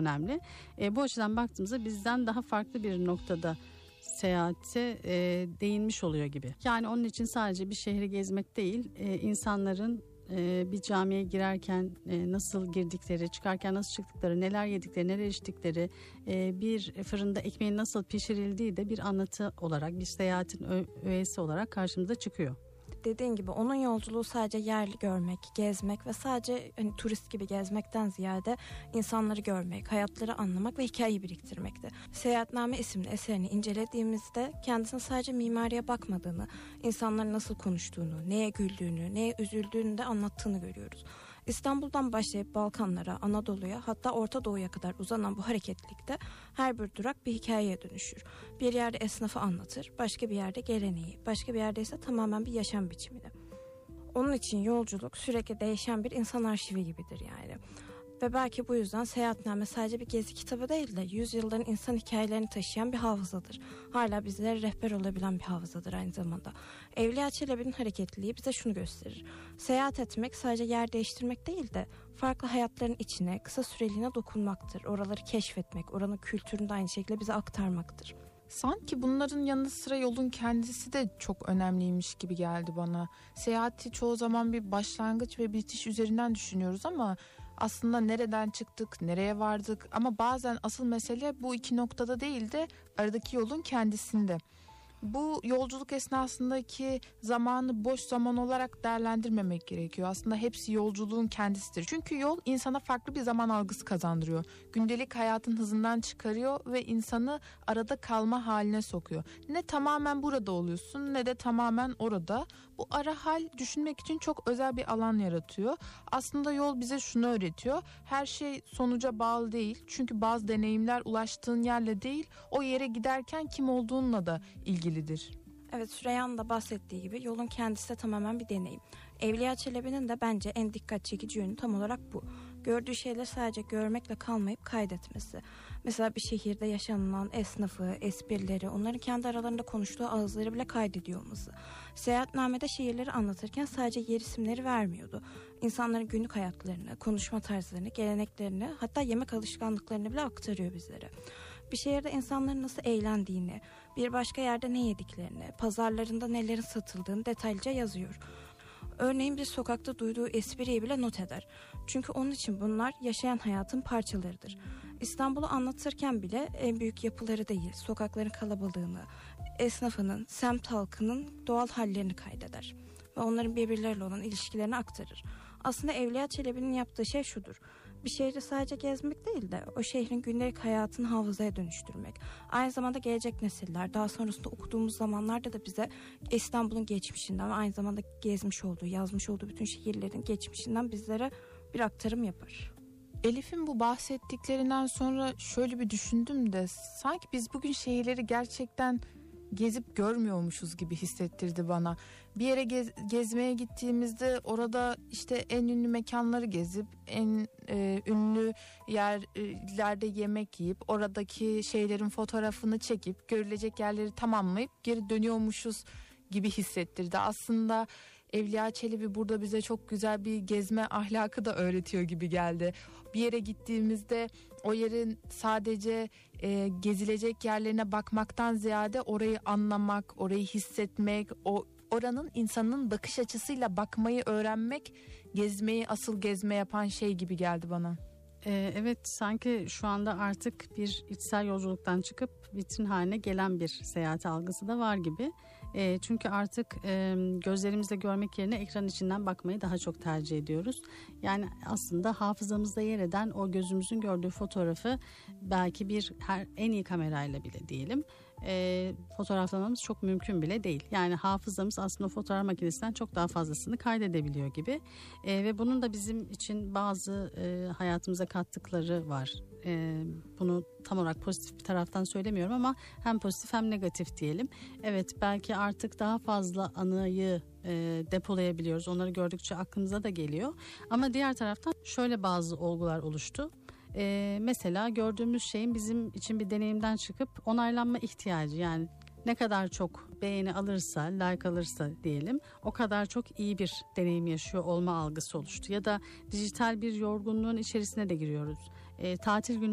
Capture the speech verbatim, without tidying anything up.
önemli. E, bu açıdan baktığımızda bizden daha farklı bir noktada seyahate e, değinmiş oluyor gibi. Yani onun için sadece bir şehri gezmek değil, e, insanların e, bir camiye girerken e, nasıl girdikleri, çıkarken nasıl çıktıkları, neler yedikleri, neler içtikleri, e, bir fırında ekmeğin nasıl pişirildiği de bir anlatı olarak, bir seyahatin ö- öğesi olarak karşımıza çıkıyor. Dediğin gibi onun yolculuğu sadece yerli görmek, gezmek ve sadece hani turist gibi gezmekten ziyade insanları görmek, hayatları anlamak ve hikayeyi biriktirmekti. Seyahatname isimli eserini incelediğimizde kendisine sadece mimariye bakmadığını, insanların nasıl konuştuğunu, neye güldüğünü, neye üzüldüğünü de anlattığını görüyoruz. İstanbul'dan başlayıp Balkanlara, Anadolu'ya, hatta Orta Doğu'ya kadar uzanan bu hareketlilikte her bir durak bir hikayeye dönüşür. Bir yerde esnafı anlatır, başka bir yerde geleneği, başka bir yerde ise tamamen bir yaşam biçimini. Onun için yolculuk sürekli değişen bir insan arşivi gibidir yani. Ve belki bu yüzden seyahatname sadece bir gezi kitabı değil de yüzyılların insan hikayelerini taşıyan bir hafızadır. Hala bizlere rehber olabilen bir hafızadır aynı zamanda. Evliya Çelebi'nin hareketliliği bize şunu gösterir. Seyahat etmek sadece yer değiştirmek değil de farklı hayatların içine kısa süreliğine dokunmaktır. Oraları keşfetmek, oranın kültürünü de aynı şekilde bize aktarmaktır. Sanki bunların yanı sıra yolun kendisi de çok önemliymiş gibi geldi bana. Seyahati çoğu zaman bir başlangıç ve bitiş üzerinden düşünüyoruz ama aslında nereden çıktık, nereye vardık, ama bazen asıl mesele bu iki noktada değil de aradaki yolun kendisinde. Bu yolculuk esnasındaki zamanı boş zaman olarak değerlendirmemek gerekiyor. Aslında hepsi yolculuğun kendisidir. Çünkü yol insana farklı bir zaman algısı kazandırıyor. Gündelik hayatın hızından çıkarıyor ve insanı arada kalma haline sokuyor. Ne tamamen burada oluyorsun ne de tamamen orada. Bu ara hal düşünmek için çok özel bir alan yaratıyor. Aslında yol bize şunu öğretiyor. Her şey sonuca bağlı değil. Çünkü bazı deneyimler ulaştığın yerle değil, o yere giderken kim olduğunla da ilgili. Evet, Süreyya'nın da bahsettiği gibi yolun kendisi de tamamen bir deneyim. Evliya Çelebi'nin de bence en dikkat çekici yönü tam olarak bu. Gördüğü şeyleri sadece görmekle kalmayıp kaydetmesi. Mesela bir şehirde yaşanılan esnafı, esprileri, onların kendi aralarında konuştuğu ağızları bile kaydediyor olması. Seyahatnamede şehirleri anlatırken sadece yer isimleri vermiyordu. İnsanların günlük hayatlarını, konuşma tarzlarını, geleneklerini, hatta yemek alışkanlıklarını bile aktarıyor bizlere. Bir şehirde insanların nasıl eğlendiğini, bir başka yerde ne yediklerini, pazarlarında nelerin satıldığını detaylıca yazıyor. Örneğin bir sokakta duyduğu espriyi bile not eder. Çünkü onun için bunlar yaşayan hayatın parçalarıdır. İstanbul'u anlatırken bile en büyük yapıları değil, sokakların kalabalığını, esnafının, semt halkının doğal hallerini kaydeder. Ve onların birbirleriyle olan ilişkilerini aktarır. Aslında Evliya Çelebi'nin yaptığı şey şudur. Bir şehri sadece gezmek değil de o şehrin gündelik hayatını hafızaya dönüştürmek. Aynı zamanda gelecek nesiller, daha sonrasında okuduğumuz zamanlarda da bize İstanbul'un geçmişinden ve aynı zamanda gezmiş olduğu, yazmış olduğu bütün şehirlerin geçmişinden bizlere bir aktarım yapar. Elif'in bu bahsettiklerinden sonra şöyle bir düşündüm de sanki biz bugün şehirleri gerçekten gezip görmüyormuşuz gibi hissettirdi bana. Bir yere gez, gezmeye gittiğimizde orada işte en ünlü mekanları gezip en e, ünlü yerlerde yemek yiyip oradaki şeylerin fotoğrafını çekip görülecek yerleri tamamlayıp geri dönüyormuşuz gibi hissettirdi. Aslında Evliya Çelebi burada bize çok güzel bir gezme ahlakı da öğretiyor gibi geldi. Bir yere gittiğimizde o yerin sadece e, gezilecek yerlerine bakmaktan ziyade orayı anlamak, orayı hissetmek, o oranın insanın bakış açısıyla bakmayı öğrenmek gezmeyi asıl gezme yapan şey gibi geldi bana. Ee, evet, sanki şu anda artık bir içsel yolculuktan çıkıp vitrin haline gelen bir seyahat algısı da var gibi. E, çünkü artık e, gözlerimizle görmek yerine ekran içinden bakmayı daha çok tercih ediyoruz. Yani aslında hafızamızda yer eden o gözümüzün gördüğü fotoğrafı belki bir her en iyi kamerayla bile diyelim e, fotoğraflamamız çok mümkün bile değil. Yani hafızamız aslında fotoğraf makinesinden çok daha fazlasını kaydedebiliyor gibi. E, ve bunun da bizim için bazı e, hayatımıza kattıkları var. E, bunu tam olarak pozitif bir taraftan söylemiyorum ama hem pozitif hem negatif diyelim. Evet, belki artık daha fazla anıyı e, depolayabiliyoruz. Onları gördükçe aklımıza da geliyor. Ama diğer taraftan şöyle bazı olgular oluştu. E, mesela gördüğümüz şeyin bizim için bir deneyimden çıkıp onaylanma ihtiyacı, yani ne kadar çok beğeni alırsa, like alırsa diyelim, o kadar çok iyi bir deneyim yaşıyor olma algısı oluştu. Ya da dijital bir yorgunluğun içerisine de giriyoruz. E, tatil günü